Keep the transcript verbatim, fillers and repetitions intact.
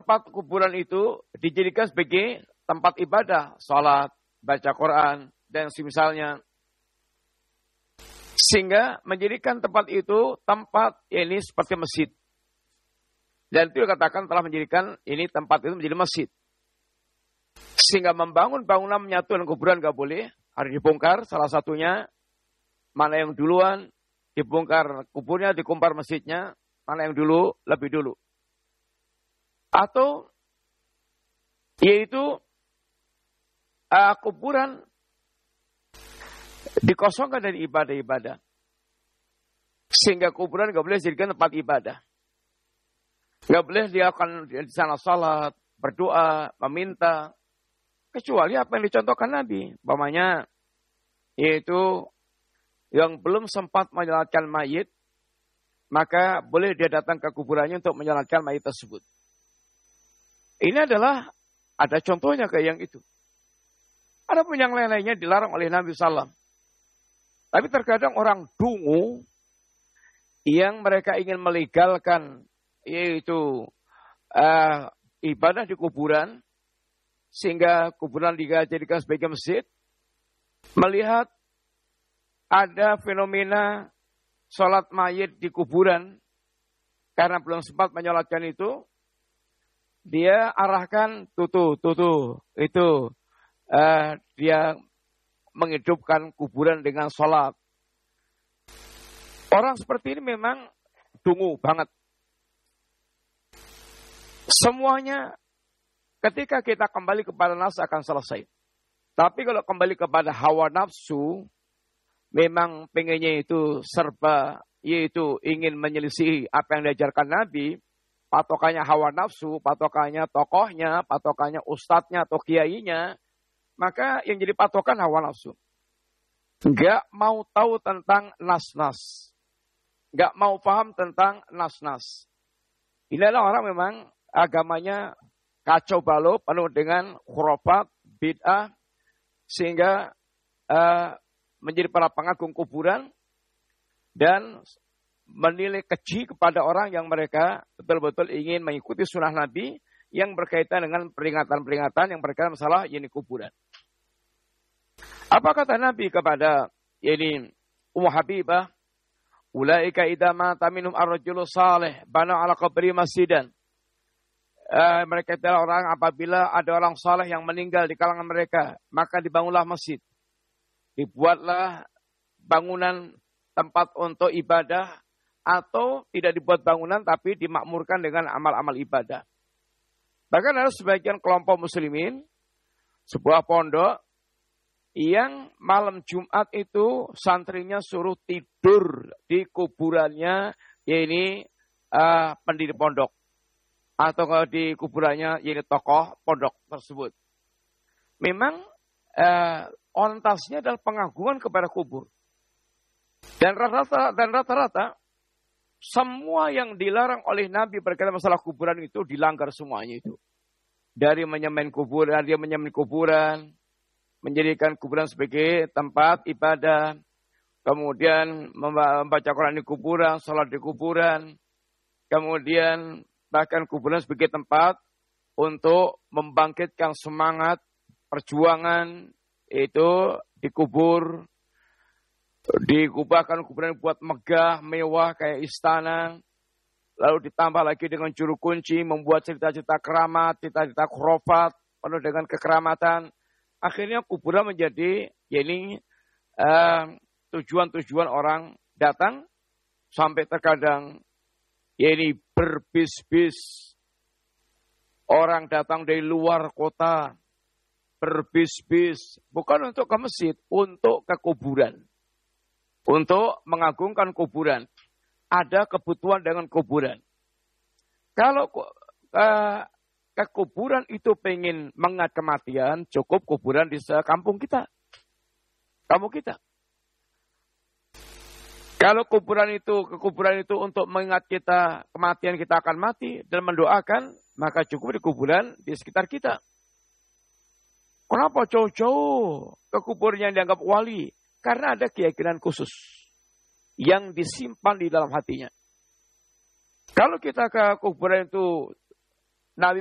tempat kuburan itu dijadikan sebagai tempat ibadah, sholat, baca Quran, dan semisalnya. Sehingga menjadikan tempat itu tempat ini seperti masjid. Dan itu dikatakan telah menjadikan ini tempat itu menjadi masjid. Sehingga membangun bangunan menyatu dengan kuburan nggak boleh, harus dibongkar. Salah satunya mana yang duluan dibongkar kuburnya, dikumpar masjidnya, mana yang dulu lebih dulu. Atau yaitu uh, kuburan dikosongkan dari ibadah-ibadah. Sehingga kuburan nggak boleh dijadikan tempat ibadah. Nggak boleh dia akan di sana salat, berdoa, meminta. Kecuali apa yang dicontohkan Nabi. Umpamanya yaitu yang belum sempat menyolatkan mayit, maka boleh dia datang ke kuburannya untuk menyolatkan mayit tersebut. Ini adalah, ada contohnya kayak yang itu. Ada pun yang lain-lainnya dilarang oleh Nabi sallallahu alaihi wasallam. Tapi terkadang orang dungu yang mereka ingin melegalkan yaitu uh, ibadah di kuburan, sehingga kuburan dijadikan sebagai masjid, melihat ada fenomena sholat mayit di kuburan, karena belum sempat menyolatkan itu, dia arahkan tutu, tutu, itu uh, dia menghidupkan kuburan dengan sholat. Orang seperti ini memang dungu banget. Semuanya ketika kita kembali kepada nafsu akan selesai. Tapi kalau kembali kepada hawa nafsu, memang pengennya itu serba, yaitu ingin menyelisihi apa yang diajarkan Nabi, patokannya hawa nafsu, patokannya tokohnya, patokannya ustadznya atau kiainya, maka yang jadi patokan hawa nafsu. Enggak mau tahu tentang nas-nas. Enggak mau paham tentang nas-nas. Inilah orang memang agamanya kacau balau, penuh dengan khurafat, bid'ah, sehingga uh, menjadi para pengagung kuburan dan menilai keji kepada orang yang mereka betul-betul ingin mengikuti sunnah Nabi yang berkaitan dengan peringatan-peringatan yang berkaitan masalah ini kuburan. Apa kata Nabi kepada ini Ummu Habibah? Ulaika idza mata minhum ar-rajulu salih bana ala qabri masjidan. Uh, mereka adalah orang apabila ada orang saleh yang meninggal di kalangan mereka, maka dibangunlah masjid. Dibuatlah bangunan tempat untuk ibadah, atau tidak dibuat bangunan tapi dimakmurkan dengan amal-amal ibadah. Bahkan ada sebagian kelompok muslimin, sebuah pondok yang malam Jumat itu santrinya suruh tidur di kuburannya, yaitu uh, pendiri pondok, atau kalau di kuburannya yaitu tokoh pondok tersebut. Memang uh, orientasinya adalah pengagungan kepada kubur. Dan rata-rata dan rata-rata semua yang dilarang oleh Nabi berkaitan masalah kuburan itu dilanggar semuanya itu. Dari menyemen kuburan, dia menyemen kuburan, menjadikan kuburan sebagai tempat ibadah, kemudian membaca Quran di kuburan, sholat di kuburan, kemudian bahkan kuburan sebagai tempat untuk membangkitkan semangat perjuangan itu dikubur. Dikubahkan kuburan buat megah, mewah kayak istana. Lalu ditambah lagi dengan juru kunci, membuat cerita-cerita keramat, cerita-cerita khurafat, penuh dengan kekeramatan. Akhirnya kuburan menjadi ya ini uh, tujuan-tujuan orang datang, sampai terkadang ya ini berbis-bis. Orang datang dari luar kota, berbis-bis. Bukan untuk ke masjid, untuk ke kuburan. Untuk mengagungkan kuburan. Ada kebutuhan dengan kuburan. Kalau uh, ke kuburan itu pengen mengingat kematian, cukup kuburan di kampung kita. Kampung kita. Kalau kuburan itu, ke kuburan itu untuk mengingat kita, kematian kita akan mati, dan mendoakan, maka cukup di kuburan di sekitar kita. Kenapa jauh-jauh ke kuburnya yang dianggap wali? Karena ada keyakinan khusus yang disimpan di dalam hatinya. Kalau kita ke kuburan itu